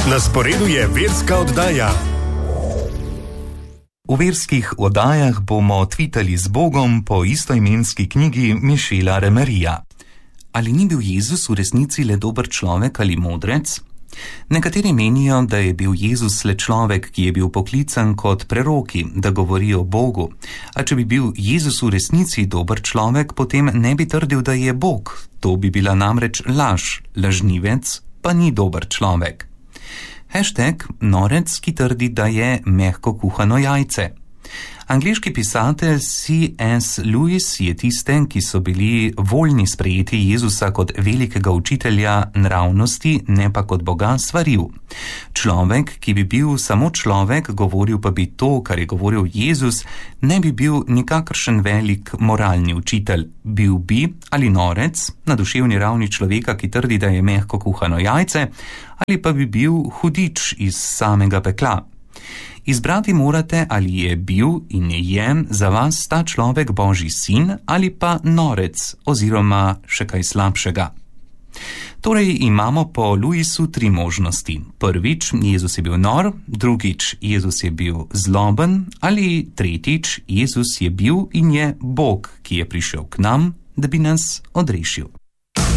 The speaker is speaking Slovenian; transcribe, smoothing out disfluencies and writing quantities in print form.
Na sporedu je verska oddaja. V verskih oddajah bomo tvitali z Bogom po istoimenski knjigi Michela Remerija. Ali ni bil Jezus v resnici le dober človek ali modrec? Nekateri menijo, da je bil Jezus le človek, ki je bil poklican kot preroki, da govori o Bogu. A če bi bil Jezus v resnici dober človek, potem ne bi trdil, da je Bog. To bi bila namreč laž. Lažnivec pa ni dober človek. #norec, ki trdi, da je mehko kuhano jajce. Angleški pisatelj C.S. Lewis je tiste, ki so bili voljni sprejeti Jezusa kot velikega učitelja nravnosti, ne pa kot Boga, svaril. Človek, ki bi bil samo človek, govoril pa bi to, kar je govoril Jezus, ne bi bil nikakršen velik moralni učitelj. Bil bi ali norec, na duševni ravni človeka, ki trdi, da je mehko kuhano jajce, ali pa bi bil hudič iz samega pekla. Izbrati morate, ali je bil in je za vas ta človek Božji sin ali pa norec oziroma še kaj slabšega. Torej imamo po Lewisu 3 možnosti. Prvič, Jezus je bil nor, drugič, Jezus je bil zloben ali tretjič, Jezus je bil in je Bog, ki je prišel k nam, da bi nas odrešil.